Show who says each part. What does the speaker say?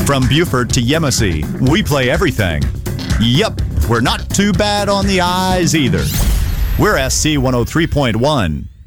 Speaker 1: From Buford to Yemassee, we play everything. Yep, we're not too bad on the eyes either. We're SC 103.1.